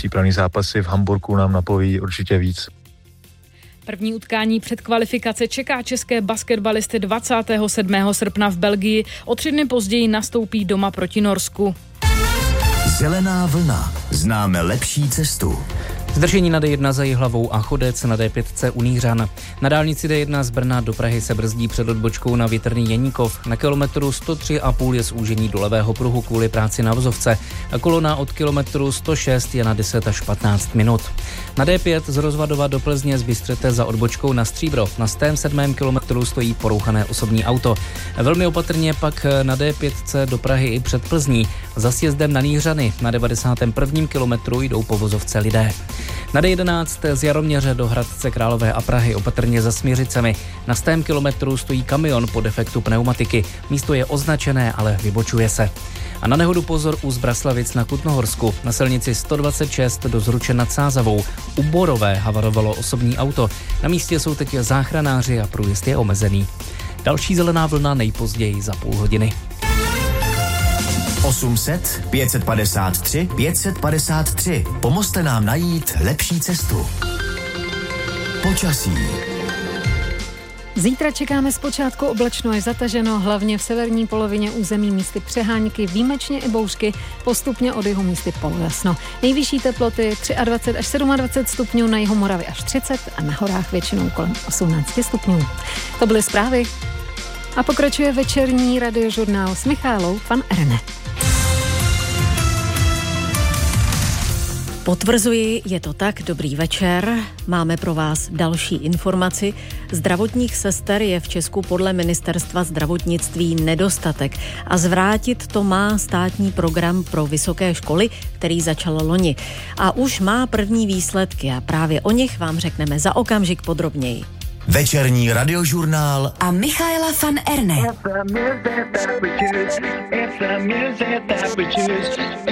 přípravný zápasy v Hamburku nám napoví určitě víc. První utkání předkvalifikace čeká české basketbalisty 27. srpna v Belgii. O 3 dny později nastoupí doma proti Norsku. Zelená vlna. Známe lepší cestu. Zdržení na D1 za Jihlavou a Chodec, na D5 u Nířan. Na dálnici D1 z Brna do Prahy se brzdí před odbočkou na Větrný Jeníkov. Na kilometru 103,5 je zúžení do levého pruhu kvůli práci na vozovce. A kolona od kilometru 106 je na 10 až 15 minut. Na D5 z Rozvadova do Plzně z Bystřete za odbočkou na Stříbro. Na 107. kilometru stojí porouchané osobní auto. Velmi opatrně pak na D5 do Prahy i před Plzní. Za sjezdem na Nířany na 91. kilometru jdou po vozovce lidé. Na D11 z Jaroměře do Hradce Králové a Prahy opatrně za Směřicemi. Na 100. kilometru stojí kamion po defektu pneumatiky. Místo je označené, ale vybočuje se. A na nehodu pozor u Zbraslavic na Kutnohorsku. Na silnici 126 do Zruče nad Sázavou. U Borové havarovalo osobní auto. Na místě jsou teď záchranáři a průjezd je omezený. Další zelená vlna nejpozději za půl hodiny. 800 553 553. Pomozte nám najít lepší cestu. Počasí. Zítra čekáme zpočátku oblačno až zataženo, hlavně v severní polovině území místy přehánky, výjimečně i bouřky, postupně od jihu místy polojasno. Nejvyšší teploty 23 až 27 stupňů, na jihu Moravy až 30 a na horách většinou kolem 18 stupňů. To byly zprávy. A pokračuje večerní radiožurnál s Michailou van Erne. Potvrzuji, je to tak, dobrý večer. Máme pro vás další informaci. Zdravotních sester je v Česku podle Ministerstva zdravotnictví nedostatek a zvrátit to má státní program pro vysoké školy, který začal loni. A už má první výsledky a právě o nich vám řekneme za okamžik podrobněji. Večerní radiožurnál a Michaila van Erne.